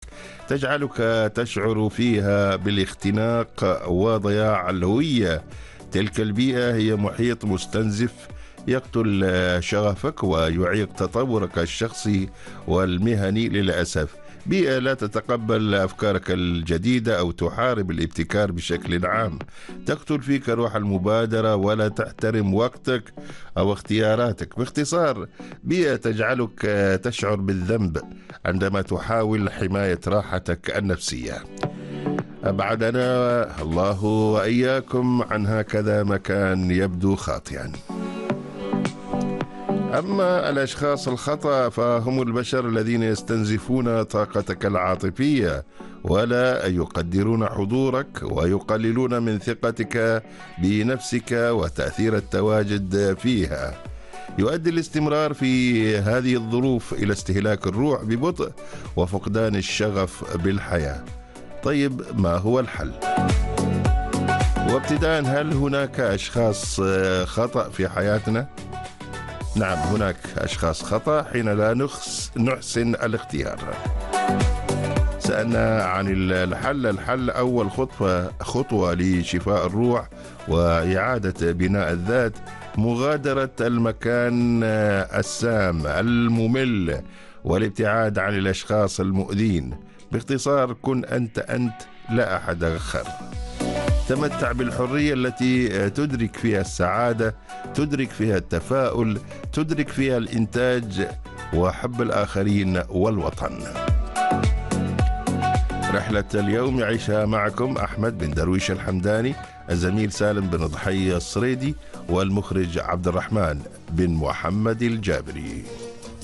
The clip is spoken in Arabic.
تجعلك تشعر فيها بالاختناق وضياع الهوية. تلك البيئة هي محيط مستنزف يقتل شغفك ويعيق تطورك الشخصي والمهني للأسف. بيئة لا تتقبل أفكارك الجديدة أو تحارب الابتكار بشكل عام، تقتل فيك روح المبادرة ولا تحترم وقتك أو اختياراتك. باختصار، بيئة تجعلك تشعر بالذنب عندما تحاول حماية راحتك النفسية. أبعدنا الله وإياكم عن هكذا مكان يبدو خاطئا. أما الأشخاص الخطأ فهم البشر الذين يستنزفون طاقتك العاطفية ولا يقدرون حضورك ويقللون من ثقتك بنفسك وتأثير التواجد فيها. يؤدي الاستمرار في هذه الظروف إلى استهلاك الروح ببطء وفقدان الشغف بالحياة. طيب، ما هو الحل؟ وابتداء، هل هناك أشخاص خطأ في حياتنا؟ نعم، هناك أشخاص خطأ حين لا نحسن الاختيار. سألنا عن الحل أول خطوة لشفاء الروح وإعادة بناء الذات مغادرة المكان السام الممل والابتعاد عن الأشخاص المؤذين. باختصار، كن أنت لا أحد آخر. تمتع بالحرية التي تدرك فيها السعادة، تدرك فيها التفاؤل، تدرك فيها الإنتاج وحب الآخرين والوطن. رحلة اليوم يعيشها معكم أحمد بن درويش الحمداني، الزميل سالم بن ضحية الصريدي، والمخرج عبد الرحمن بن محمد الجابري.